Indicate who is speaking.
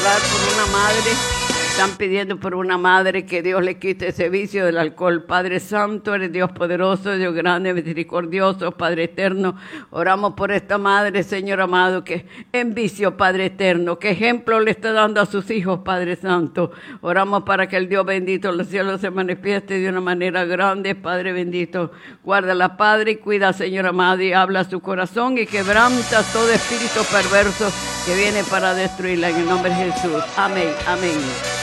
Speaker 1: orar por una madre. Están pidiendo por una madre que Dios le quite ese vicio del alcohol. Padre Santo, eres Dios poderoso, Dios grande, misericordioso, Padre eterno. Oramos por esta madre, Señor amado, que en vicio, Padre eterno, que ejemplo le está dando a sus hijos, Padre Santo. Oramos para que el Dios bendito en los cielos se manifieste de una manera grande, Padre bendito. Guárdala, Padre, y cuida, Señor amado, y habla a su corazón y quebranta todo espíritu perverso que viene para destruirla en el nombre de Jesús. Amén, amén.